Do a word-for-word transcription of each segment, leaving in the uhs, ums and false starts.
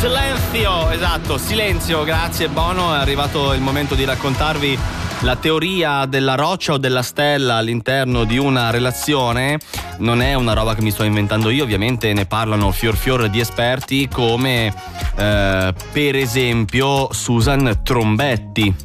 Silenzio, esatto, silenzio, grazie Bono. È arrivato il momento di raccontarvi la teoria della roccia o della stella all'interno di una relazione. Non è una roba che mi sto inventando io, ovviamente ne parlano fior fior di esperti come eh, per esempio Susan Trombetti,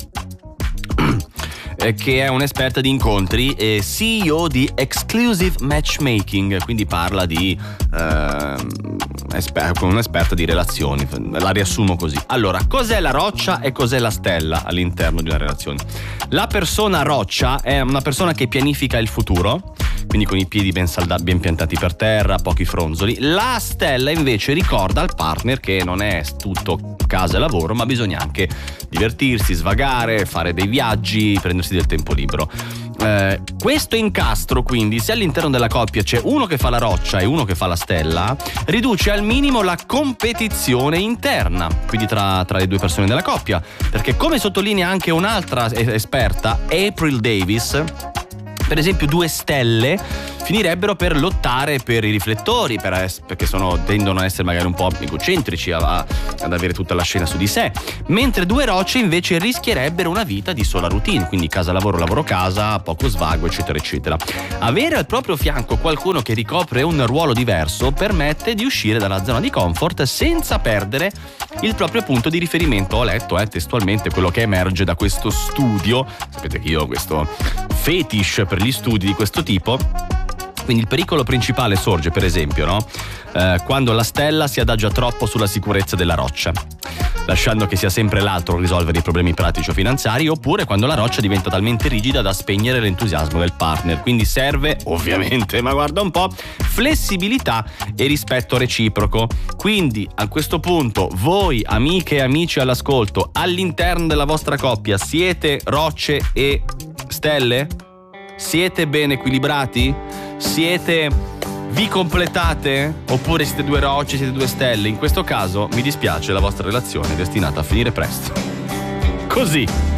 che è un'esperta di incontri e C E O di Exclusive Matchmaking, quindi parla di eh, esper- un'esperta di relazioni, la riassumo così. Allora, cos'è la roccia e cos'è la stella all'interno di una relazione? La persona roccia è una persona che pianifica il futuro, quindi con i piedi ben saldati, ben piantati per terra, pochi fronzoli. La stella invece ricorda al partner che non è tutto casa e lavoro, ma bisogna anche divertirsi, svagare, fare dei viaggi, prendersi del tempo libero. Eh, questo incastro, quindi, se all'interno della coppia c'è uno che fa la roccia e uno che fa la stella, riduce al minimo la competizione interna, quindi tra, tra le due persone della coppia, perché come sottolinea anche un'altra esperta, April Davis, per esempio due stelle finirebbero per lottare per i riflettori, per es- perché sono, tendono a essere magari un po' egocentrici, a, a, ad avere tutta la scena su di sé, mentre due rocce invece rischierebbero una vita di sola routine, quindi casa lavoro lavoro casa, poco svago eccetera eccetera. Avere al proprio fianco qualcuno che ricopre un ruolo diverso permette di uscire dalla zona di comfort senza perdere il proprio punto di riferimento. Ho letto eh, testualmente quello che emerge da questo studio. Sapete che io ho questo fetish per gli studi di questo tipo. Quindi il pericolo principale sorge, per esempio, no? Eh, quando la stella si adagia troppo sulla sicurezza della roccia, lasciando che sia sempre l'altro a risolvere i problemi pratici o finanziari, oppure quando la roccia diventa talmente rigida da spegnere l'entusiasmo del partner. Quindi serve, ovviamente, ma guarda un po', flessibilità e rispetto reciproco. Quindi a questo punto voi, amiche e amici all'ascolto, all'interno della vostra coppia siete rocce e stelle? Siete ben equilibrati? Siete... vi completate? Oppure siete due rocce, siete due stelle? In questo caso mi dispiace, la vostra relazione è destinata a finire presto. Così.